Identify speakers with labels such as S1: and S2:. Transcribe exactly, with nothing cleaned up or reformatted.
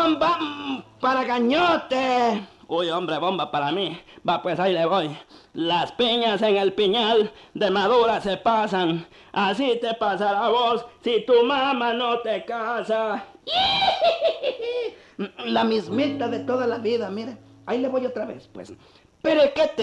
S1: bomba mm, para Gañote.
S2: Uy, hombre, bomba para mí. Va, pues ahí le voy. Las piñas en el piñal de madura se pasan. Así te pasará a vos si tu mamá no te casa.
S1: La mismita de toda la vida, mire. Ahí le voy otra vez, pues. Pero ¿qué te